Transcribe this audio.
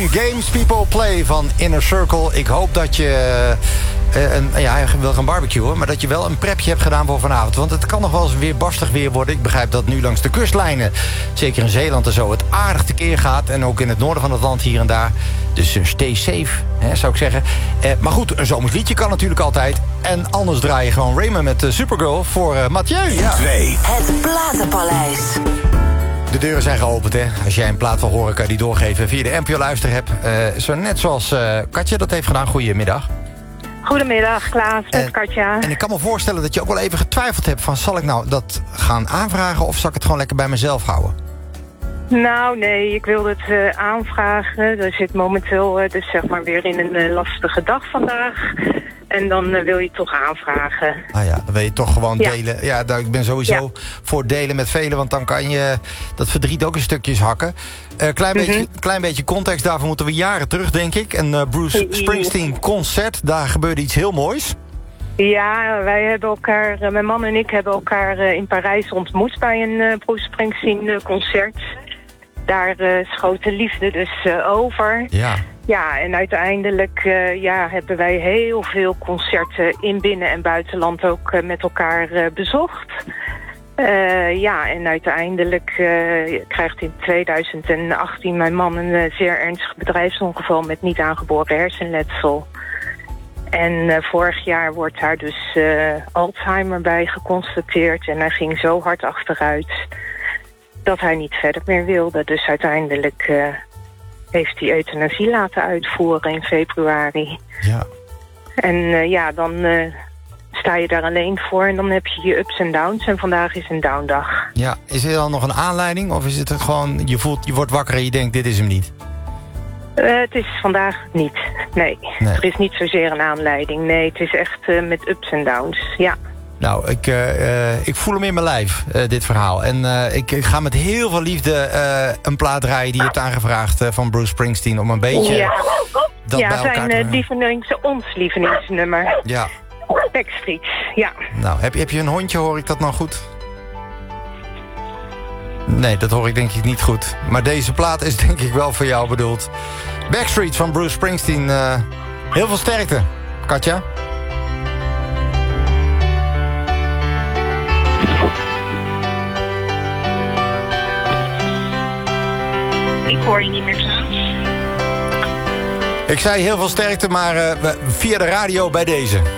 Games People Play van Inner Circle. Ik hoop dat je... hij wil gaan barbecuen, maar dat je wel een prepje hebt gedaan voor vanavond. Want het kan nog wel eens weer barstig weer worden. Ik begrijp dat nu langs de kustlijnen, zeker in Zeeland en zo, het aardig tekeer gaat. En ook in het noorden van het land hier en daar. Dus stay safe, zou ik zeggen. Maar goed, een zomers liedje kan natuurlijk altijd. En anders draai je gewoon Raymond met Supergirl voor Mathieu. Ja. 2. Het Platenpaleis. De deuren zijn geopend, hè. Als jij een plaat wil horen, kan je die doorgeven via de NPO-luisterheb. Zo net zoals Katja dat heeft gedaan. Goedemiddag. Goedemiddag, Klaas, met Katja. En ik kan me voorstellen dat je ook wel even getwijfeld hebt van... zal ik nou dat gaan aanvragen of zal ik het gewoon lekker bij mezelf houden? Nou, nee, ik wilde het aanvragen. Er zit momenteel dus zeg maar weer in een lastige dag vandaag. En dan wil je het toch aanvragen. Ah ja, dan wil je toch gewoon delen. Ja, ik ben sowieso voor delen met velen... want dan kan je dat verdriet ook in stukjes hakken. Klein beetje context, daarvoor moeten we jaren terug, denk ik. Een Bruce Springsteen concert, daar gebeurde iets heel moois. Ja, wij hebben elkaar, mijn man en ik hebben elkaar in Parijs ontmoet... bij een Bruce Springsteen concert. Daar schoot de liefde dus over. Ja. Ja, en uiteindelijk hebben wij heel veel concerten in binnen- en buitenland ook met elkaar bezocht. En uiteindelijk krijgt in 2018 mijn man een zeer ernstig bedrijfsongeval met niet aangeboren hersenletsel. En vorig jaar wordt daar dus Alzheimer bij geconstateerd en hij ging zo hard achteruit dat hij niet verder meer wilde. Dus uiteindelijk... heeft hij euthanasie laten uitvoeren in februari. Ja. En dan sta je daar alleen voor en dan heb je ups en downs. En vandaag is een downdag. Ja, is er dan nog een aanleiding? Of is het gewoon, je wordt wakker en je denkt, dit is hem niet? Het is vandaag niet. Nee, er is niet zozeer een aanleiding. Nee, het is echt met ups en downs. Ja. Nou, ik voel hem in mijn lijf, dit verhaal. En ik ga met heel veel liefde een plaat draaien die je hebt aangevraagd van Bruce Springsteen... om een beetje dat bij elkaar te... ons lievelingsnummer. Ja. Backstreet, ja. Nou, heb je een hondje, hoor ik dat nou goed? Nee, dat hoor ik denk ik niet goed. Maar deze plaat is denk ik wel voor jou bedoeld. Backstreet van Bruce Springsteen. Heel veel sterkte, Katja. Ik hoor je niet meer, Klaas. Ik zei heel veel sterkte, maar via de radio bij deze.